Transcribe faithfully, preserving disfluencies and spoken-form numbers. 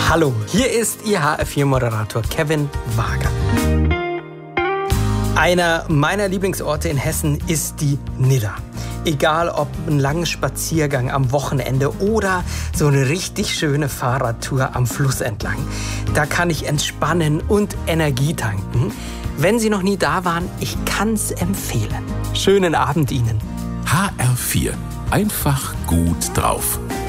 Hallo, hier ist Ihr H R vier Moderator Kevin Wager. Einer meiner Lieblingsorte in Hessen ist die Nidda. Egal ob ein langer Spaziergang am Wochenende oder so eine richtig schöne Fahrradtour am Fluss entlang. Da kann ich entspannen und Energie tanken. Wenn Sie noch nie da waren, ich kann's empfehlen. Schönen Abend Ihnen. H R vier. Einfach gut drauf.